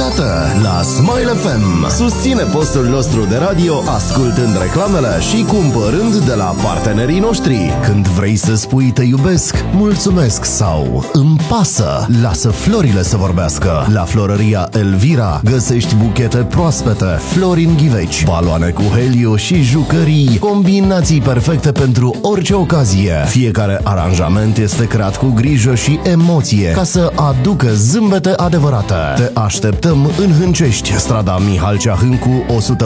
dată la Smile FM. Susține postul nostru de radio ascultând reclamele și cumpărând de la partenerii noștri. Când vrei să spui te iubesc, mulțumesc sau îmi pasă, lasă florile să vorbească. La Florăria Elvira găsești buchete proaspete, flori în ghiveci, baloane cu heliu și jucării, combinații perfecte pentru orice ocazie. Fiecare aranjament este creat cu grijă și emoție ca să aducă zâmbete adevărate. Te așteptăm în Hâncești, strada Mihal Ceahâncu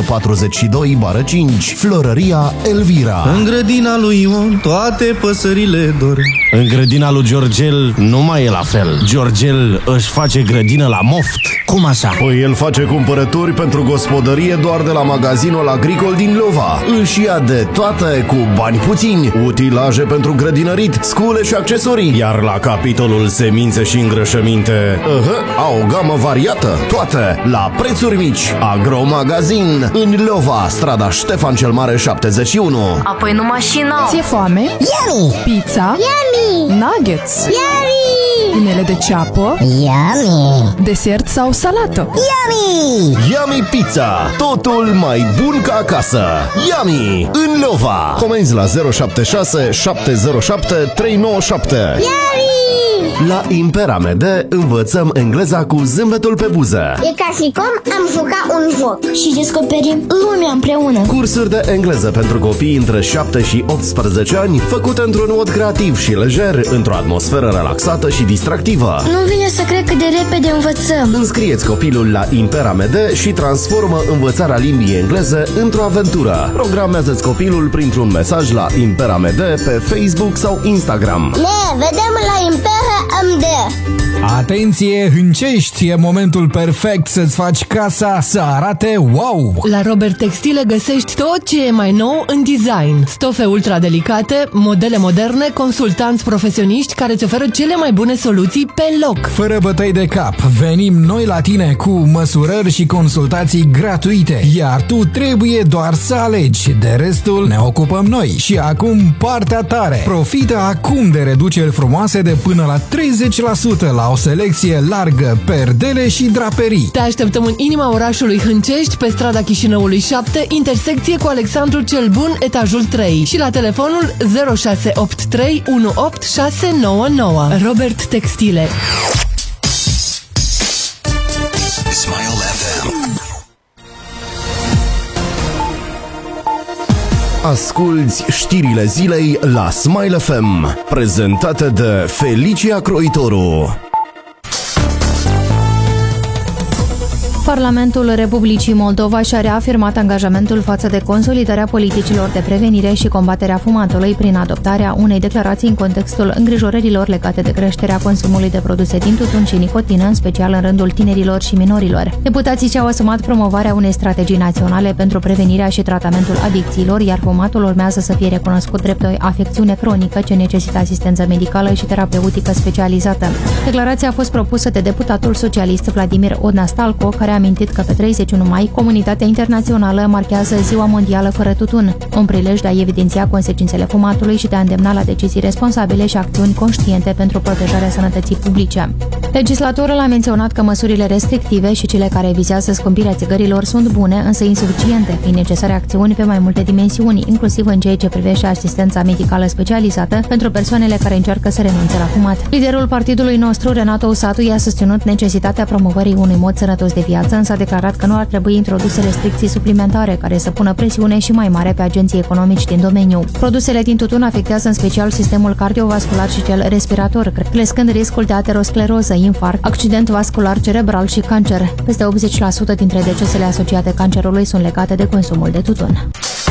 142/5, Florăria Elvira. În grădina lui Ion toate păsările dorm. În grădina lui Georgel nu mai e la fel. Georgel își face grădină la moft. Cum așa? Păi el face cumpărături pentru gospodărie doar de la magazinul agricol din Lova. Își ia de toate cu bani puțini, utilaje pentru grădinărit, scule și accesorii. Iar la capitolul semințe și îngrășăminte, au o gamă variată, toate la prețuri mici. Agromagazin în Lova, strada Ștefan cel Mare 71. Apoi numai și n-au. Ți-e foame? Yummy! Pizza? Yummy! Nuggets? Yummy! Inele de ceapă? Yummy! Desert sau salată? Yummy! Yummy Pizza, totul mai bun ca acasă. Yummy în Lova. Comenzi la 076 707 397. Yummy! La Imperamede învățăm engleza cu zâmbetul pe buză. E ca și cum am jucat un joc și descoperim lumea împreună. Cursuri de engleză pentru copii între 7 și 18 ani, făcute într-un mod creativ și lejer, într-o atmosferă relaxată și distractivă. Nu vine să cred cât de repede învățăm. Înscrieți copilul la Imperamede și transformă învățarea limbii engleze într-o aventură. Programează-ți copilul printr-un mesaj la Imperamede pe Facebook sau Instagram. Ne vedem la Imperamede. Atenție, Hâncești, e momentul perfect să-ți faci casa să arate wow! La Robert Textile găsești tot ce e mai nou în design. Stofe ultra delicate, modele moderne, consultanți profesioniști care îți oferă cele mai bune soluții pe loc. Fără bătăi de cap, venim noi la tine cu măsurări și consultații gratuite, iar tu trebuie doar să alegi, de restul ne ocupăm noi. Și acum partea tare. Profită acum de reduceri frumoase de până la 30% la o selecție largă, perdele și draperii. Te așteptăm în inima orașului Hâncești, pe strada Chișinăului 7, intersecție cu Alexandru cel Bun, etajul 3 și la telefonul 0683 18699. Robert Textile. Smile FM. Asculți știrile zilei la Smile FM, prezentate de Felicia Croitoru. Parlamentul Republicii Moldova și-a reafirmat angajamentul față de consolidarea politicilor de prevenire și combaterea fumatului prin adoptarea unei declarații în contextul îngrijorărilor legate de creșterea consumului de produse din tutun și nicotină, în special în rândul tinerilor și minorilor. Deputații și-au asumat promovarea unei strategii naționale pentru prevenirea și tratamentul adicțiilor, iar fumatul urmează să fie recunoscut drept o afecțiune cronică ce necesită asistență medicală și terapeutică specializată. Declarația a fost propusă de deputatul socialist Vladimir Odnastalco, care a amintit că pe 31 mai, comunitatea internațională marchează Ziua Mondială fără tutun, un prilej de a evidenția consecințele fumatului și de a îndemna la decizii responsabile și acțiuni conștiente pentru protejarea sănătății publice. Legislatorul a menționat că măsurile restrictive și cele care vizează scumpirea țigărilor sunt bune, însă insuficiente, fiind necesare acțiuni pe mai multe dimensiuni, inclusiv în ceea ce privește asistența medicală specializată pentru persoanele care încearcă să renunțe la fumat. Liderul partidului nostru, Renato Usatu, i-a susținut necesitatea promovării unui mod sănătos de viață, însă a declarat că nu ar trebui introduse restricții suplimentare care să pună presiune și mai mare pe agenții economici din domeniu. Produsele din tutun afectează în special sistemul cardiovascular și cel respirator, crescând riscul de ateroscleroză, infarct, accident vascular cerebral și cancer. Peste 80% dintre decesele asociate cancerului sunt legate de consumul de tutun.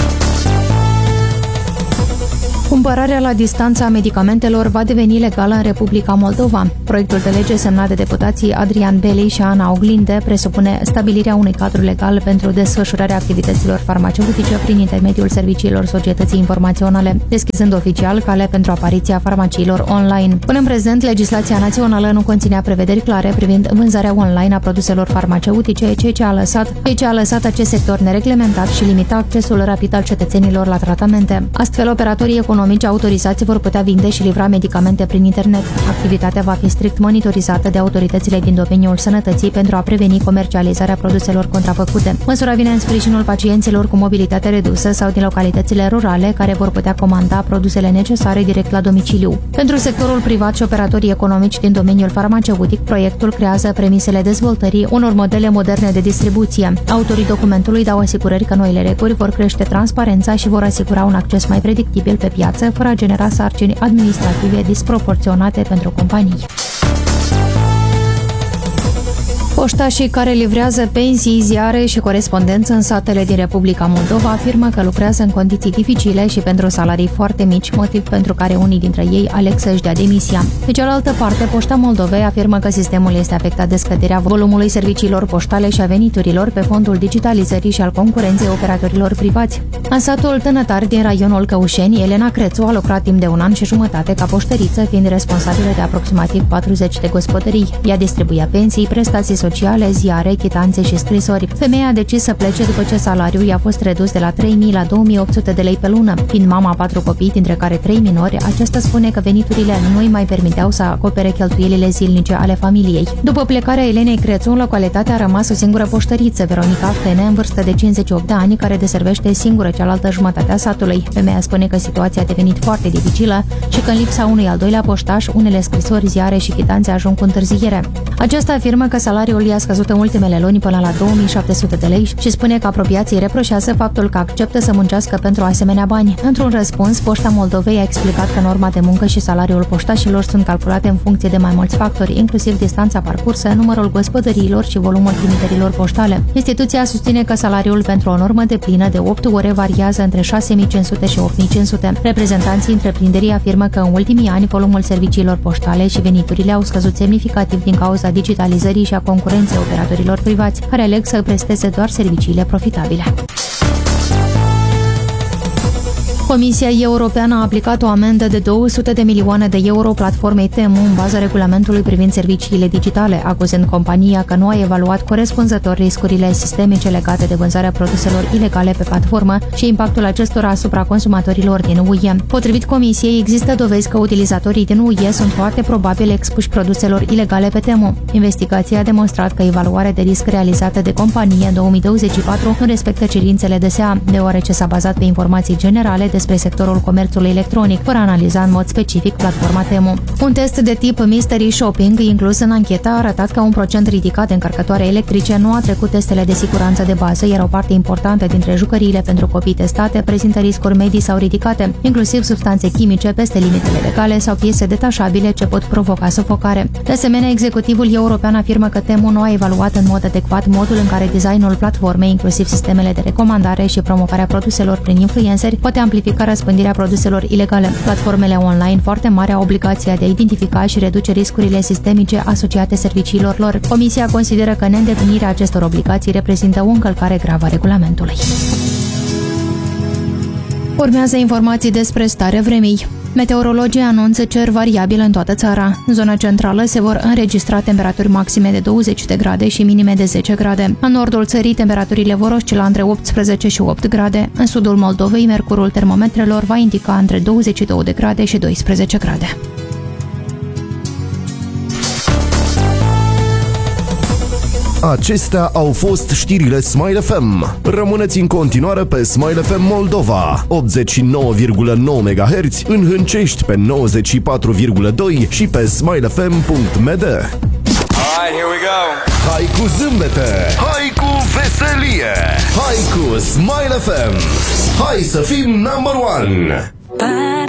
Cumpărarea la distanță a medicamentelor va deveni legală în Republica Moldova. Proiectul de lege semnat de deputații Adrian Beli și Ana Oglinde presupune stabilirea unui cadru legal pentru desfășurarea activităților farmaceutice prin intermediul serviciilor societății informaționale, deschizând oficial calea pentru apariția farmaciilor online. Până în prezent, legislația națională nu conținea prevederi clare privind vânzarea online a produselor farmaceutice, ceea ce a lăsat acest sector nereglementat și limita accesul rapid al cetățenilor la tratamente. Astfel, operatorii economici economici autorizați vor putea vinde și livra medicamente prin internet. Activitatea va fi strict monitorizată de autoritățile din domeniul sănătății pentru a preveni comercializarea produselor contrafăcute. Măsura vine în sprijinul pacienților cu mobilitate redusă sau din localitățile rurale care vor putea comanda produsele necesare direct la domiciliu. Pentru sectorul privat și operatorii economici din domeniul farmaceutic, proiectul creează premisele dezvoltării unor modele moderne de distribuție. Autorii documentului dau asigurări că noile reguli vor crește transparența și vor asigura un acces mai predictibil pe piață, fără a genera sarcini administrative disproporționate pentru companii. Poștașii care livrează pensii, ziare și corespondență în satele din Republica Moldova afirmă că lucrează în condiții dificile și pentru salarii foarte mici, motiv pentru care unii dintre ei aleg să-și dea demisia. De cealaltă parte, Poșta Moldovei afirmă că sistemul este afectat de scăderea volumului serviciilor poștale și a veniturilor pe fondul digitalizării și al concurenței operatorilor privați. În satul Tănătar din raionul Căușeni, Elena Crețu a lucrat timp de 1 an și jumătate ca poștăriță, fiind responsabilă de aproximativ 40 de gospodării. Ea distribuia pensii, prestații sociale, ziare, chitanțe și scrisori. Femeia a decis să plece după ce salariul i-a fost redus de la 3.000 la 2.800 de lei pe lună. Fiind mama a 4 copii, dintre care 3 minori, aceasta spune că veniturile nu îi mai permiteau să acopere cheltuielile zilnice ale familiei. După plecarea Elenei Crețu, în localitate a rămas o singură poștăriță, Veronica Fene, în vârstă de 58 de ani, care deservește singură cealaltă jumătate a satului. Femeia spune că situația a devenit foarte dificilă și că în lipsa unui al doilea poștaș, unele scrisori, ziare și chitanțe ajung cu întârziere. Aceasta afirmă că salariul i-a scăzut în ultimele luni până la 2.700 de lei și spune că apropiații reproșează faptul că acceptă să muncească pentru asemenea bani. Într-un răspuns, Poșta Moldovei a explicat că norma de muncă și salariul poștașilor sunt calculate în funcție de mai mulți factori, inclusiv distanța parcursă, numărul gospodăriilor și volumul trimiterilor poștale. Instituția susține că salariul pentru o normă deplină de 8 ore variază între 6.500 și 8.500. Reprezentanții întreprinderii afirmă că în ultimii ani volumul serviciilor poștale și veniturile au scăzut semnificativ din cauza digitalizării și a concurenței operatorilor privați, care aleg să presteze doar serviciile profitabile. Comisia Europeană a aplicat o amendă de 200 de milioane de euro platformei Temu în baza regulamentului privind serviciile digitale, acuzând compania că nu a evaluat corespunzător riscurile sistemice legate de vânzarea produselor ilegale pe platformă și impactul acestora asupra consumatorilor din UE. Potrivit Comisiei, există dovezi că utilizatorii din UE sunt foarte probabil expuși produselor ilegale pe Temu. Investigația a demonstrat că evaluarea de risc realizată de companie în 2024 nu respectă cerințele DSA, deoarece s-a bazat pe informații generale despre sectorul comerțului electronic, fără a analiza în mod specific platforma Temu. Un test de tip Mystery Shopping inclus în anchetă a arătat că un procent ridicat de încărcătoare electrice nu a trecut testele de siguranță de bază, iar o parte importantă dintre jucăriile pentru copii testate prezintă riscuri medii sau ridicate, inclusiv substanțe chimice peste limitele legale sau piese detașabile ce pot provoca sufocare. De asemenea, executivul european afirmă că Temu nu a evaluat în mod adecvat modul în care designul platformei, inclusiv sistemele de recomandare și promovarea produselor prin influenceri, poate amplifica răspândirea produselor ilegale. Platformele online foarte mari au obligația de a identifica și reduce riscurile sistemice asociate serviciilor lor. Comisia consideră că neîndeplinirea acestor obligații reprezintă o încălcare gravă a regulamentului. Urmează informații despre starea vremii. Meteorologii anunță cer variabil în toată țara. În zona centrală se vor înregistra temperaturi maxime de 20 de grade și minime de 10 grade. În nordul țării, temperaturile vor oscila între 18 și 8 grade. În sudul Moldovei, mercurul termometrelor va indica între 22 de grade și 12 grade. Acestea au fost știrile Smile FM. Rămâneți în continuare pe Smile FM Moldova, 89,9 MHz, în Hâncești pe 94,2 și pe smilefm.md. Alright, here we go. Hai cu zâmbete, hai cu veselie, hai cu Smile FM. Hai să fim number one.